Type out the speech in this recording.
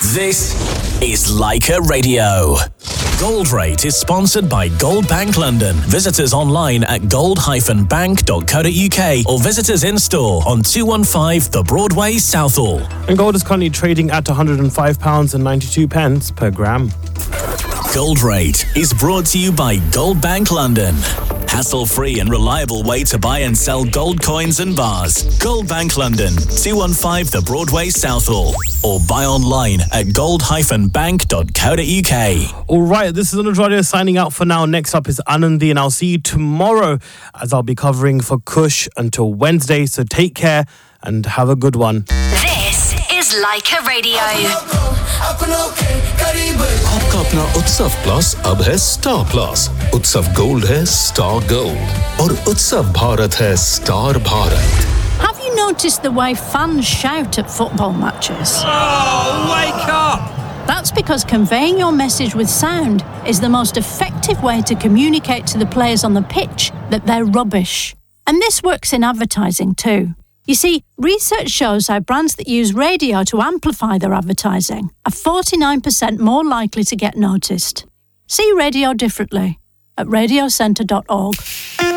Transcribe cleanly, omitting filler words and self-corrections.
This is Leica Radio. Gold Rate is sponsored by Gold Bank London. Visit us online at gold-bank.co.uk or visit us in store on 215 The Broadway, Southall. And gold is currently trading at £105.92 per gram. Gold Rate is brought to you by Gold Bank London. Hassle-free and reliable way to buy and sell gold coins and bars. Gold Bank London, 215 The Broadway, Southall. Or buy online at gold-bank.co.uk. All right, this is Anuj Radio signing out for now. Next up is Anandi, and I'll see you tomorrow as I'll be covering for Kush until Wednesday. So take care and have a good one. This is Leica Radio. आपका अपना उत्सव plus अब है star plus. उत्सव gold है star gold और उत्सव भारत है star Bharat. Have you noticed the way fans shout at football matches? Oh, wake up! That's because conveying your message with sound is the most effective way to communicate to the players on the pitch that they're rubbish. And this works in advertising too. You see, research shows how brands that use radio to amplify their advertising are 49% more likely to get noticed. See radio differently at radiocentre.org.